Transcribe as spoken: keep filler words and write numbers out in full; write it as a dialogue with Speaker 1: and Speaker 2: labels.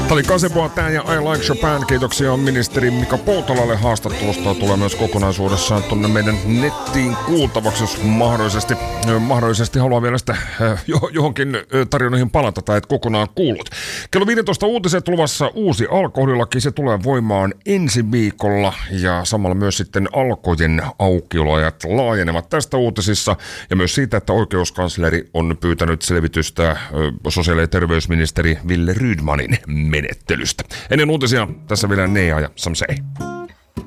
Speaker 1: Tämä oli Kaseboa ja I Like Chopin. Kiitoksia ministeri Mika Poutalalle haastattelusta. Tulee myös kokonaisuudessaan tuonne meidän nettiin kuultavaksi, jos mahdollisesti, mahdollisesti haluaa vielä sitä johonkin tarjonnoihin palata tai et kokonaan kuullut. Kello viisitoista uutiset luvassa uusi alkoholilaki. Se tulee voimaan ensi viikolla ja samalla myös sitten alkojen aukioloajat laajenevat tästä uutisissa ja myös siitä, että oikeuskansleri on pyytänyt selvitystä sosiaali- ja terveysministeri Ville Rydmanin menettelystä. Ennen uutisia tässä vielä Nea ja Samsei.